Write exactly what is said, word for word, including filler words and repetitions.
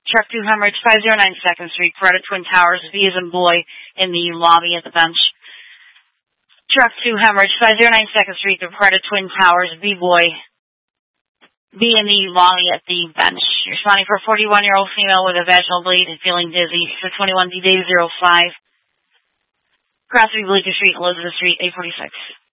Truck two hemorrhage, five oh nine second Street, Coretta Twin Towers, V as in boy, in the lobby at the bench. Truck two hemorrhage, five oh nine second Street, the Coretta Twin Towers, V boy, B in the lobby at the bench. You're responding for a forty-one-year-old female with a vaginal bleed and feeling dizzy. six twenty-one D Day zero five. Cross three Bleecker Street, Elizabeth Street, eight forty-six.